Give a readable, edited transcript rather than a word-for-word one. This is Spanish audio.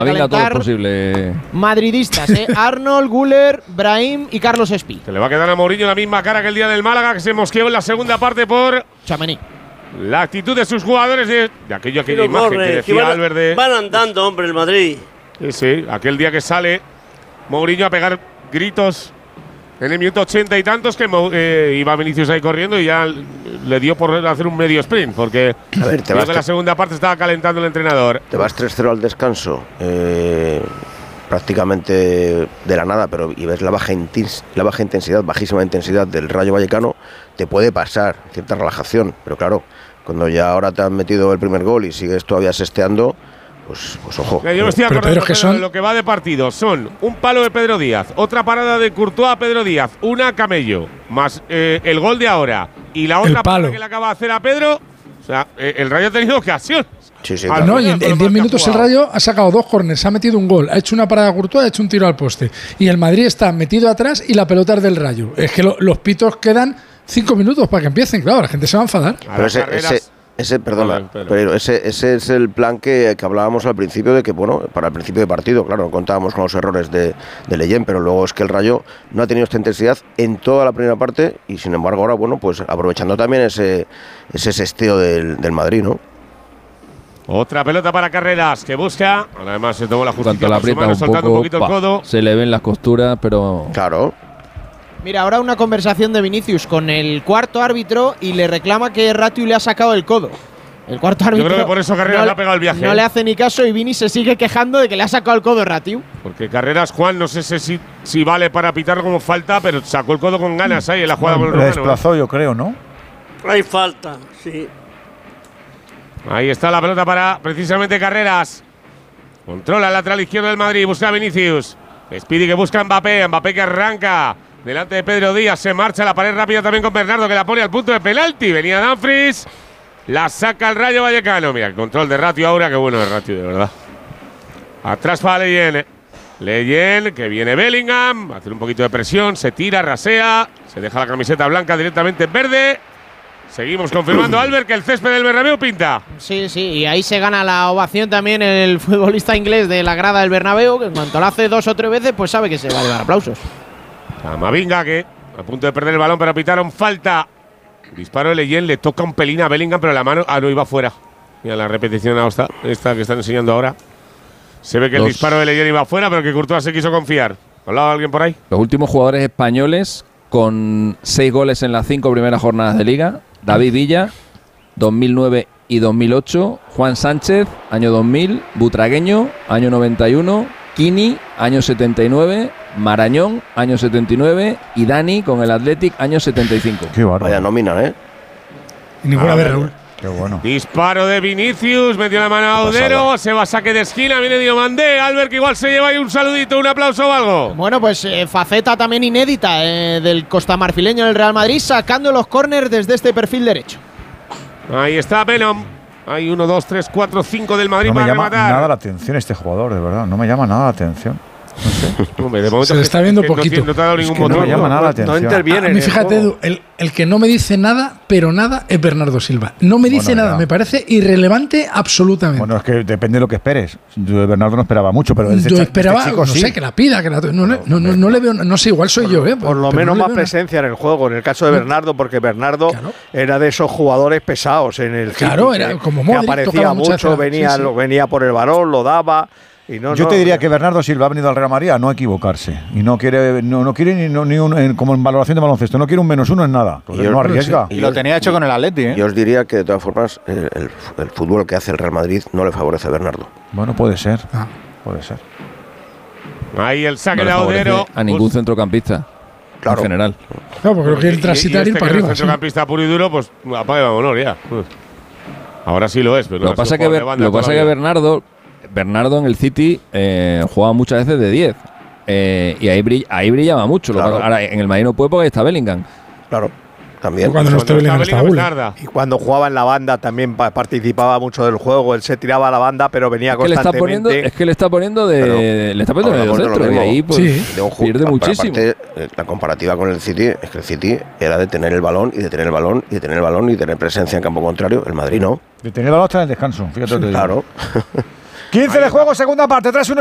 Venga, todo es posible. Madridistas, Arnold, Güler, Brahim y Carlos Espí. Se le va a quedar a Mourinho la misma cara que el día del Málaga, que se mosqueó en la segunda parte por Tchouaméni. La actitud de sus jugadores de aquella imagen corre, que decía Albert de… Van andando, hombre, el Madrid. Sí, aquel día que sale Mourinho a pegar gritos en el minuto 80 y tantos que iba Vinicius ahí corriendo y ya le dio por hacer un medio sprint, porque a ver, en la segunda parte estaba calentando el entrenador. Te vas 3-0 al descanso, prácticamente de la nada, pero y ves la baja intensidad, bajísima intensidad del Rayo Vallecano, te puede pasar cierta relajación, pero claro, cuando ya ahora te han metido el primer gol y sigues todavía sesteando, pues ojo. Yo me estoy acordando de lo que va de partido. Son un palo de Pedro Díaz, otra parada de Courtois a Pedro Díaz, una a Camello, más el gol de ahora y la otra parada que le acaba de hacer a Pedro. O sea, el Rayo ha tenido ocasión. Sí, claro. No, y en 10 minutos el Rayo ha sacado 2 córners, ha metido un gol, ha hecho una parada a Courtois, ha hecho un tiro al poste. Y el Madrid está metido atrás y la pelota es del Rayo. Es que los pitos quedan 5 minutos para que empiecen. Claro, la gente se va a enfadar. Pero ese es el plan que hablábamos al principio, de que, bueno, para el principio de partido, claro, no contábamos con los errores de Leyen, pero luego es que el Rayo no ha tenido esta intensidad en toda la primera parte y, sin embargo, ahora, bueno, pues aprovechando también ese sesteo del Madrid, ¿no? Otra pelota para Carreras, que busca. Además, se tomó la justicia. Cuando la aprieta soltando un poquito el codo. Se le ven las costuras, pero… Claro. Mira, ahora una conversación de Vinicius con el cuarto árbitro y le reclama que Ratiu le ha sacado el codo. El cuarto árbitro… Yo creo que por eso Carreras le ha pegado el viaje. No le hace ni caso y Vini se sigue quejando de que le ha sacado el codo Ratiu. Porque Carreras, Juan, no sé si vale para pitarlo como falta, pero sacó el codo con ganas ahí en la jugada con el romano. Le desplazó, yo creo, ¿no? Hay falta, sí. Ahí está la pelota para precisamente Carreras. Controla el lateral izquierdo del Madrid, busca a Vinicius. Speedy que busca a Mbappé, Mbappé que arranca delante de Pedro Díaz, se marcha a la pared rápida también con Bernardo, que la pone al punto de penalti. Venía Dumfries, la saca el Rayo Vallecano. Mira, el control de Ratiu ahora, qué bueno es Ratiu, de verdad. Atrás para Leyen. Leyen, que viene Bellingham, hace un poquito de presión, se tira, rasea, se deja la camiseta blanca directamente en verde. Seguimos confirmando, Albert, que el césped del Bernabéu pinta. Sí, y ahí se gana la ovación también el futbolista inglés de la grada del Bernabéu, que en cuanto lo hace 2 o 3 veces, pues sabe que se va a llevar aplausos. Camavinga, que a punto de perder el balón, pero pitaron falta. Disparo de Leyen, le toca un pelín a Bellingham, pero la mano… no, iba fuera. Mira la repetición esta que están enseñando ahora. Se ve que el disparo de Leyen iba fuera, pero que Courtois se quiso confiar. ¿Hablaba alguien por ahí? Los últimos jugadores españoles con 6 goles en las 5 primeras jornadas de Liga. David Villa, 2009 y 2008. Juan Sánchez, año 2000. Butragueño, año 91. Kini, año 79. Marañón, año 79. Y Dani, con el Athletic, año 75. Qué bárbaro. Vaya nómina, ¿eh? Y ninguna vez Raúl. Qué bueno. Disparo de Vinicius, metió la mano a Audero, se va a saque de esquina, viene Diomandé, Albert, que igual se lleva ahí un saludito, un aplauso o algo. Bueno, pues faceta también inédita del costamarfileño del Real Madrid, sacando los córners desde este perfil derecho. Ahí está Venom. Hay 1, 2, 3, 4, 5 del Madrid para rematar. No me llama nada la atención este jugador, de verdad. No me llama nada la atención. No sé. Hombre, de momento se le está viendo poquito. No te ha dado ningún botón. No me llama nada la atención. No interviene. A mí, fíjate, Edu, el que no me dice nada, pero nada, es Bernardo Silva. No me dice nada, me parece irrelevante absolutamente. Bueno, es que depende de lo que esperes. Yo de Bernardo no esperaba mucho, pero yo esperaba, no sé, que la pida, que no le veo, no sé, igual soy yo, Por lo menos más presencia en el juego, en el caso de Bernardo, porque Bernardo era de esos jugadores pesados en el City, era como Modric, que aparecía mucho, venía por el balón, lo daba. Yo te diría que Bernardo Silva ha venido al Real Madrid a no equivocarse y no quiere ni como en valoración de baloncesto, no quiere un -1 en nada, no arriesga. Y lo tenía hecho con el Atleti, ¿eh? Yo os diría que de todas formas el fútbol que hace el Real Madrid no le favorece a Bernardo. Bueno, puede ser, puede ser. Ahí el saque no de Audero. A ningún centrocampista, claro. En general. No, porque creo que el transitar ir para arriba. Centrocampista puro y duro, pues apaga vámonos ya. Ahora sí lo es, pero lo que pasa es que Bernardo en el City jugaba muchas veces de 10 y ahí brillaba mucho. Claro. Ahora en el Madrid no puede porque está Bellingham. Claro, también. Cuando no esté Bellingham está Güler. Y cuando jugaba en la banda también participaba mucho del juego. Él se tiraba a la banda, pero venía constantemente. Es que le está poniendo de medio centro y ahí pues, pierde muchísimo. Aparte, la comparativa con el City es que el City era de tener el balón y de tener el balón y de tener el balón y tener presencia en campo contrario. El Madrid no. De tener el balón hasta en el descanso, fíjate. Claro. 15 de juego, segunda parte, 3-1.